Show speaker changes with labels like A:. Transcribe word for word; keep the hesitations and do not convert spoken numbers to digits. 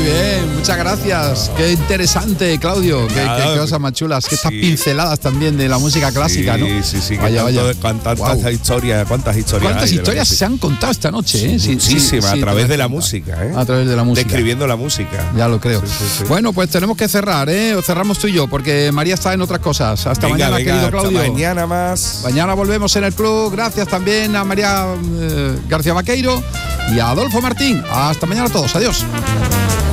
A: bien, muchas gracias. Qué interesante, Claudio. Qué, qué, qué cosas más chulas. Que sí. Estas pinceladas también de la música clásica,
B: sí,
A: ¿no?
B: Sí, sí,
A: vaya,
B: vaya.
A: vaya.
B: Cuántas
A: wow.
B: historias, cuántas historias.
A: ¿Cuántas historias se han contado esta noche?
B: Sí,
A: ¿eh?
B: muchísimas,
A: sí, sí,
B: a través de la música, ¿eh?
A: A través de la música.
B: Describiendo la música.
A: Ya lo creo.
B: Sí, sí, sí.
A: Bueno, pues tenemos que cerrar, ¿eh? Cerramos tú y yo, porque María está en otras cosas. Hasta
B: venga,
A: mañana,
B: venga,
A: querido Claudio.
B: Hasta mañana más.
A: Mañana volvemos en el club. Gracias también a María eh, García Vaqueiro y a Adolfo Martín. Hasta mañana a todos. Adiós.